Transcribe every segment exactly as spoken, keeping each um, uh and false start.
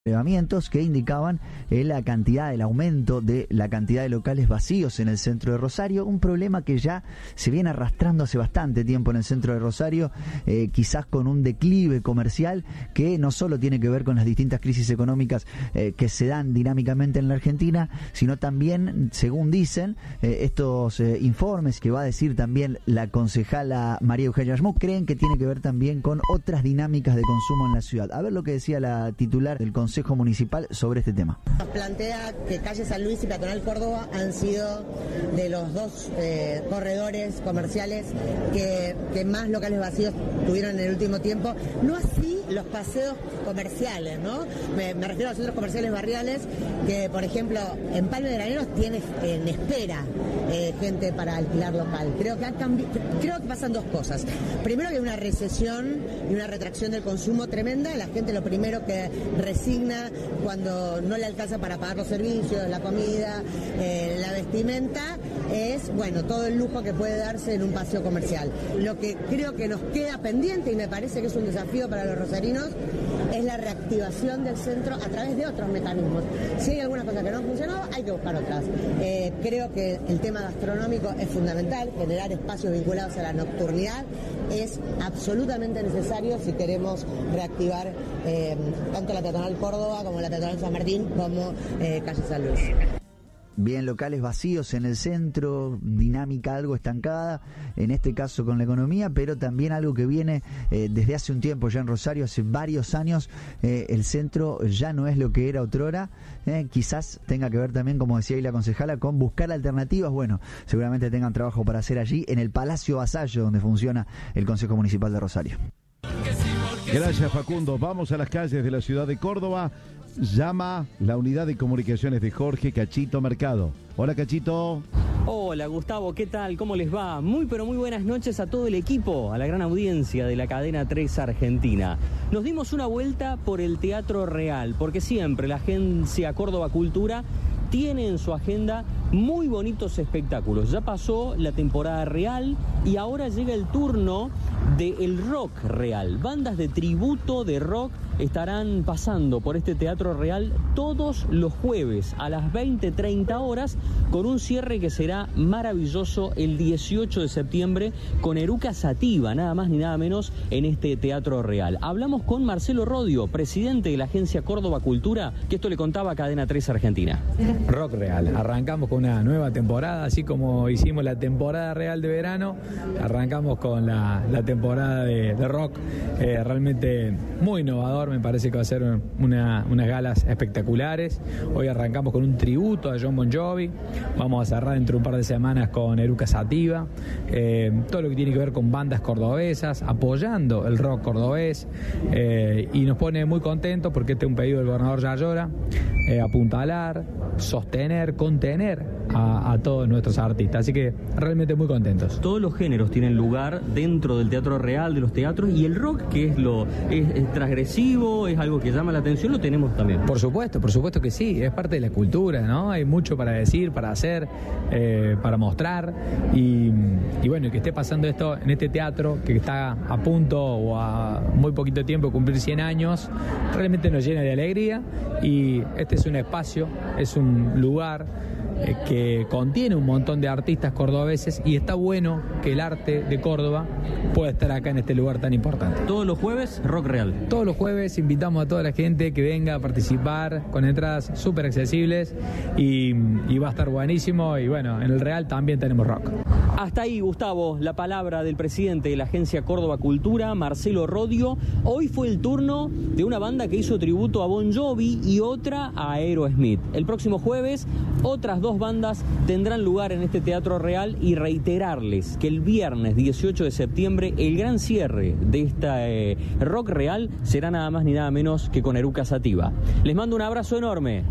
relevamientos que indicaban eh, la cantidad, el aumento de la cantidad de locales vacíos en el centro de Rosario, un problema que ya se viene arrastrando hace bastante tiempo en el centro de Rosario, eh, quizás con un declive comercial que no solo tiene que ver con las distintas crisis económicas eh, que se dan dinámicamente en la Argentina, sino también, según dicen eh, estos eh, informes que va a decir también la concejala María Eugenia Schmuck, creen que tiene que ver también con otras dinámicas de consumo en la ciudad. A ver lo que decía la titular del Consejo Consejo Municipal sobre este tema. Nos plantea que Calle San Luis y Peatonal Córdoba han sido de los dos eh, corredores comerciales que, que más locales vacíos tuvieron en el último tiempo. No así los paseos comerciales, ¿no? Me, me refiero a los centros comerciales barriales que, por ejemplo, en Palma de Graneros tiene en espera eh, gente para alquilar local. Creo que, han cambi- creo que pasan dos cosas. Primero que hay una recesión y una retracción del consumo tremenda. La gente lo primero que resigna cuando no le alcanza para pagar los servicios, la comida, eh, la vestimenta, es, bueno, todo el lujo que puede darse en un paseo comercial. Lo que creo que nos queda pendiente, y me parece que es un desafío para los rosarinos, es la reactivación del centro a través de otros mecanismos. Si hay algunas cosas que no han funcionado, hay que buscar otras. Eh, creo que el tema gastronómico es fundamental, generar espacios vinculados a la nocturnidad es absolutamente necesario si queremos reactivar eh, tanto la Peatonal Córdoba como la Peatonal San Martín como eh, Calle San Luis. Bien, locales vacíos en el centro, dinámica algo estancada, en este caso con la economía, pero también algo que viene eh, desde hace un tiempo ya en Rosario, hace varios años, eh, el centro ya no es lo que era otrora, eh, quizás tenga que ver también, como decía ahí la concejala, con buscar alternativas. Bueno, seguramente tengan trabajo para hacer allí, en el Palacio Vasallo, donde funciona el Consejo Municipal de Rosario. Gracias, Facundo. Vamos a las calles de la ciudad de Córdoba. Llama la unidad de comunicaciones de Jorge Cachito Mercado. Hola, Cachito. Hola, Gustavo, ¿qué tal? ¿Cómo les va? Muy pero muy buenas noches a todo el equipo, a la gran audiencia de la cadena tres Argentina. Nos dimos una vuelta por el Teatro Real, porque siempre la agencia Córdoba Cultura tiene en su agenda muy bonitos espectáculos. Ya pasó la temporada real y ahora llega el turno del rock real. Bandas de tributo de rock estarán pasando por este Teatro Real todos los jueves a las veinte treinta horas, con un cierre que será maravilloso el dieciocho de septiembre con Eruca Sativa, nada más ni nada menos, en este Teatro Real. Hablamos con Marcelo Rodio, presidente de la agencia Córdoba Cultura, que esto le contaba a Cadena tres Argentina. Rock Real, arrancamos con una nueva temporada, así como hicimos la temporada real de verano, arrancamos con la, la temporada de, de rock, eh, realmente muy innovador, me parece que va a ser una, unas galas espectaculares. Hoy arrancamos con un tributo a John Bon Jovi, vamos a cerrar dentro de un par de semanas con Eruca Sativa, eh, todo lo que tiene que ver con bandas cordobesas, apoyando el rock cordobés, eh, y nos pone muy contentos porque este es un pedido del gobernador Yayora, eh, apuntalar, sostener, contener a, a todos nuestros artistas, así que realmente muy contentos. Todos los géneros tienen lugar dentro del Teatro Real, de los teatros, y el rock, que es lo es, es transgresivo, es algo que llama la atención, lo tenemos también. Por supuesto, por supuesto que sí, es parte de la cultura, ¿no? Hay mucho para decir, para hacer, eh, para mostrar, y, y bueno, que esté pasando esto en este teatro que está a punto o a muy poquito tiempo de cumplir cien años, realmente nos llena de alegría, y este es un espacio, es un lugar eh, que contiene un montón de artistas cordobeses, y está bueno que el arte de Córdoba pueda estar acá en este lugar tan importante. Todos los jueves, Rock Real. Todos los jueves invitamos a toda la gente que venga a participar con entradas súper accesibles, y, y va a estar buenísimo, y bueno, en el Real también tenemos rock. Hasta ahí, Gustavo, la palabra del presidente de la agencia Córdoba Cultura, Marcelo Rodio. Hoy fue el turno de una banda que hizo tributo a Bon Jovi y otra a Aerosmith. El próximo jueves, otras dos bandas tendrán lugar en este Teatro Real, y reiterarles que el viernes dieciocho de septiembre el gran cierre de esta eh, Rock Real será nada más ni nada menos que con Eruca Sativa. Les mando un abrazo enorme.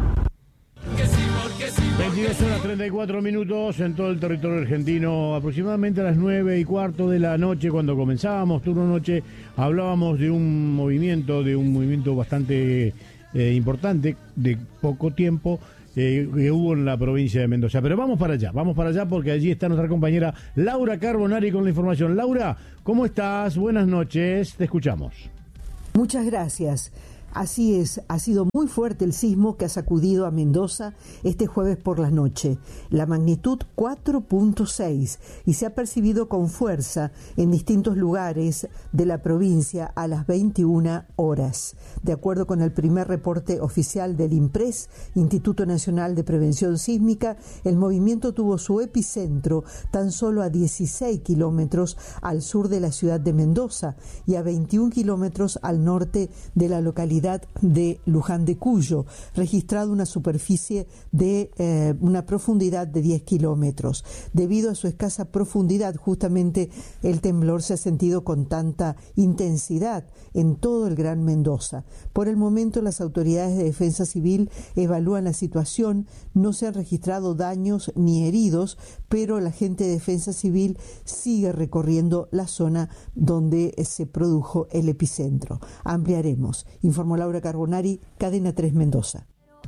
veintidós horas treinta y cuatro minutos en todo el territorio argentino, aproximadamente a las nueve y cuarto de la noche, cuando comenzábamos turno noche, hablábamos de un movimiento, de un movimiento bastante eh, importante, de poco tiempo, eh, que hubo en la provincia de Mendoza. Pero vamos para allá, vamos para allá porque allí está nuestra compañera Laura Carbonari con la información. Laura, ¿cómo estás? Buenas noches, te escuchamos. Muchas gracias. Así es, ha sido muy fuerte el sismo que ha sacudido a Mendoza este jueves por la noche, la magnitud cuatro punto seis, y se ha percibido con fuerza en distintos lugares de la provincia a las veintiuna horas. De acuerdo con el primer reporte oficial del INPRES, Instituto Nacional de Prevención Sísmica, el movimiento tuvo su epicentro tan solo a dieciséis kilómetros al sur de la ciudad de Mendoza y a veintiún kilómetros al norte de la localidad de Luján de Cuyo, registrado una superficie de eh, una profundidad de diez kilómetros. Debido a su escasa profundidad, justamente el temblor se ha sentido con tanta intensidad en todo el Gran Mendoza. Por el momento, las autoridades de defensa civil evalúan la situación. No se han registrado daños ni heridos, pero la gente de defensa civil sigue recorriendo la zona donde se produjo el epicentro. Ampliaremos. Informó Laura Carbonari, Cadena tres Mendoza.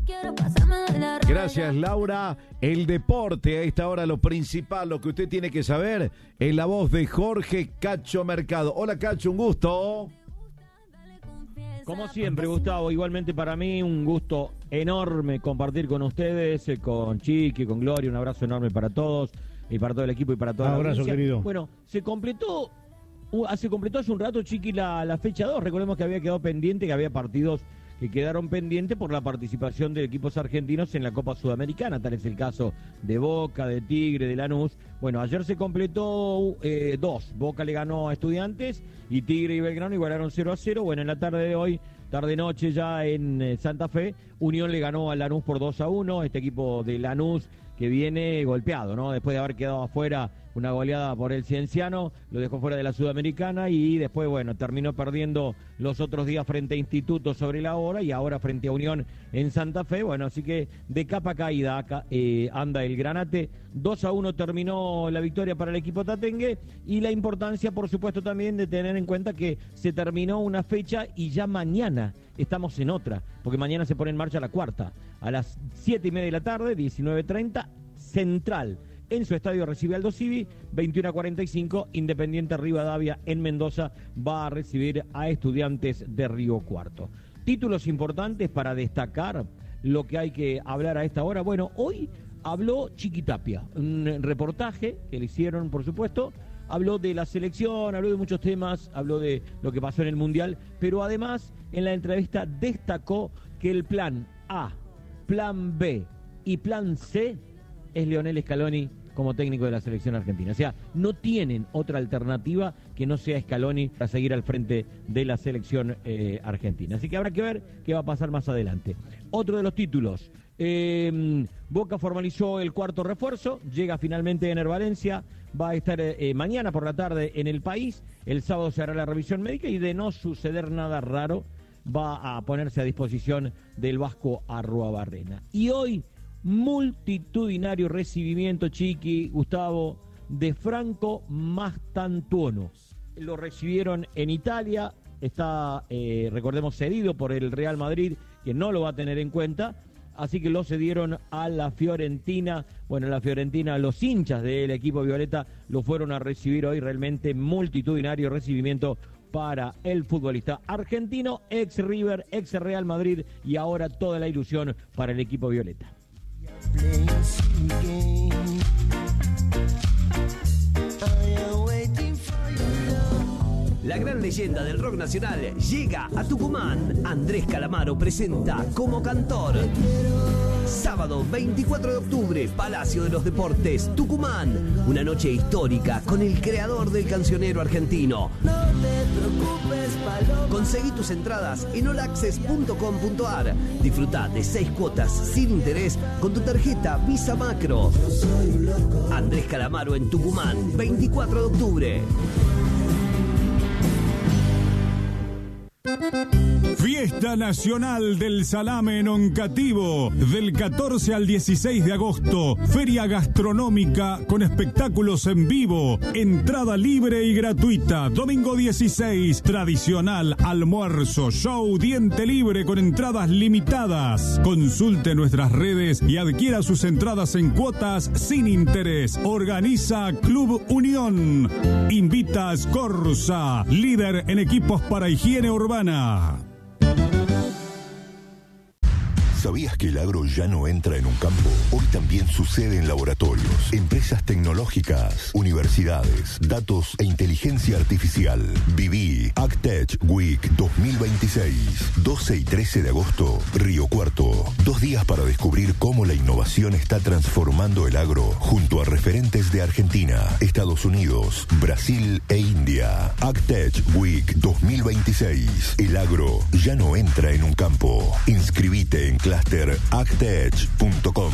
Gracias, Laura. El deporte, a esta hora lo principal, lo que usted tiene que saber, en la voz de Jorge Cacho Mercado. Hola, Cacho, un gusto. Como siempre, Gustavo, igualmente para mí un gusto enorme compartir con ustedes, eh, con Chiqui, con Gloria, un abrazo enorme para todos y para todo el equipo y para toda un la abrazo, audiencia. querido. Bueno, se completó, uh, se completó hace un rato, Chiqui, la, la fecha dos. Recordemos que había quedado pendiente, que había partidos que quedaron pendientes por la participación de equipos argentinos en la Copa Sudamericana. Tal es el caso de Boca, de Tigre, de Lanús. Bueno, ayer se completó eh, dos. Boca le ganó a Estudiantes y Tigre y Belgrano igualaron cero a cero. Bueno, en la tarde de hoy, tarde-noche ya en eh, Santa Fe, Unión le ganó a Lanús por dos a uno. Este equipo de Lanús que viene golpeado, ¿no? Después de haber quedado afuera una goleada por el Cienciano, lo dejó fuera de la Sudamericana y después, bueno, terminó perdiendo los otros días frente a Instituto sobre la hora y ahora frente a Unión en Santa Fe. Bueno, así que de capa caída acá, eh, anda el Granate. dos a uno terminó la victoria para el equipo tatengue y la importancia, por supuesto, también de tener en cuenta que se terminó una fecha y ya mañana estamos en otra, porque mañana se pone en marcha la cuarta. A las siete y media de la tarde, diecinueve treinta, Central en su estadio recibe Aldo Civi, veintiuno a cuarenta y cinco, Independiente Rivadavia en Mendoza va a recibir a Estudiantes de Río Cuarto. Títulos importantes para destacar lo que hay que hablar a esta hora. Bueno, hoy habló Chiqui Tapia, un reportaje que le hicieron, por supuesto, habló de la selección, habló de muchos temas, habló de lo que pasó en el Mundial, pero además en la entrevista destacó que el plan A, plan B y plan C es Lionel Scaloni como técnico de la selección argentina. O sea, no tienen otra alternativa que no sea Scaloni para seguir al frente de la selección eh, argentina. Así que habrá que ver qué va a pasar más adelante. Otro de los títulos. Eh, Boca formalizó el cuarto refuerzo, llega finalmente Ener Valencia, va a estar eh, mañana por la tarde en el país, el sábado se hará la revisión médica y de no suceder nada raro va a ponerse a disposición del Vasco Arruabarrena. Y hoy, multitudinario recibimiento, Chiqui, Gustavo, de Franco Mastantuono. Lo recibieron en Italia, está, eh, recordemos, cedido por el Real Madrid, que no lo va a tener en cuenta, así que lo cedieron a la Fiorentina. Bueno, la Fiorentina, los hinchas del equipo violeta lo fueron a recibir hoy, realmente multitudinario recibimiento para el futbolista argentino, ex River, ex Real Madrid y ahora toda la ilusión para el equipo violeta. La gran leyenda del rock nacional llega a Tucumán. Andrés Calamaro presenta como cantor. Sábado veinticuatro de octubre, Palacio de los Deportes, Tucumán. Una noche histórica con el creador del cancionero argentino. No te preocupes, Paloma. Conseguí tus entradas en all access punto com punto a r. Disfruta de seis cuotas sin interés con tu tarjeta Visa Macro. Andrés Calamaro en Tucumán, veinticuatro de octubre. Fiesta Nacional del Salame en Oncativo, del catorce al dieciséis de agosto. Feria gastronómica con espectáculos en vivo. Entrada libre y gratuita. Domingo dieciséis, tradicional almuerzo, show, diente libre con entradas limitadas. Consulte nuestras redes y adquiera sus entradas en cuotas sin interés. Organiza Club Unión. Invita a Scorza, líder en equipos para higiene urbana. ¿Sabías que el agro ya no entra en un campo? Hoy también sucede en laboratorios, empresas tecnológicas, universidades, datos e inteligencia artificial. Viví AgTech Week dos mil veintiséis, doce y trece de agosto, Río Cuarto. Dos días para descubrir cómo la innovación está transformando el agro junto a referentes de Argentina, Estados Unidos, Brasil e India. AgTech Week dos mil veintiséis. El agro ya no entra en un campo. Inscribite en cluster agtech punto com.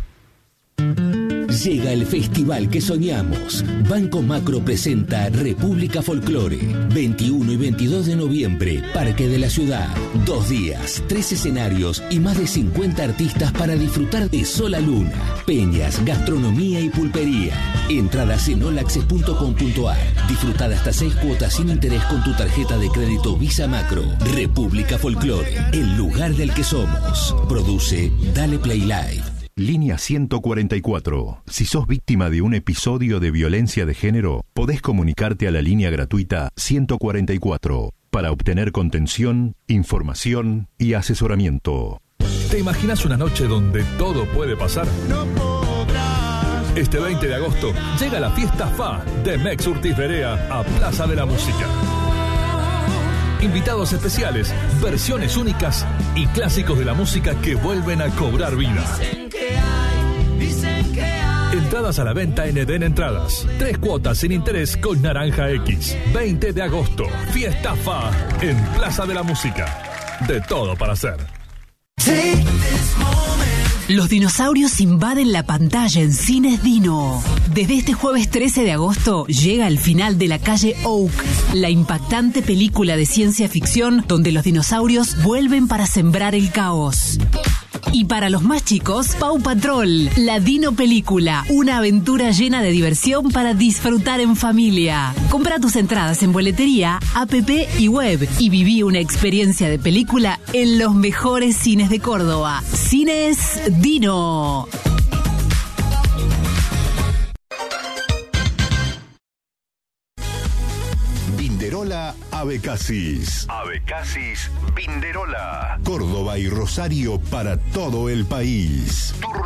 Llega el festival que soñamos. Banco Macro presenta República Folclore. veintiuno y veintidós de noviembre, Parque de la Ciudad. Dos días, tres escenarios y más de cincuenta artistas para disfrutar de sol a luna, peñas, gastronomía y pulpería. Entradas en olaccess punto com punto ar. Disfrutada hasta seis cuotas sin interés con tu tarjeta de crédito Visa Macro. República Folclore, el lugar del que somos. Produce Dale Play Live. Línea ciento cuarenta y cuatro. Si sos víctima de un episodio de violencia de género, podés comunicarte a la línea gratuita ciento cuarenta y cuatro para obtener contención, información y asesoramiento. ¿Te imaginas una noche donde todo puede pasar? No podrás. Este veinte de agosto llega la fiesta F A de Mex Urtiz Berea a Plaza de la Música. Invitados especiales, versiones únicas y clásicos de la música que vuelven a cobrar vida. Dicen que hay, dicen que hay. Entradas a la venta en Eden Entradas. Tres cuotas sin interés con Naranja X. veinte de agosto, Fiesta F A en Plaza de la Música. De todo para hacer. Los dinosaurios invaden la pantalla en Cines Dino. Desde este jueves trece de agosto llega el final de La Calle Oak, la impactante película de ciencia ficción donde los dinosaurios vuelven para sembrar el caos. Y para los más chicos, Paw Patrol, la Dino Película, una aventura llena de diversión para disfrutar en familia. Compra tus entradas en boletería, app y web y viví una experiencia de película en los mejores cines de Córdoba. Cines Dino. Vinderola Abecasis. Abecasis Vinderola. Córdoba y Rosario para todo el país.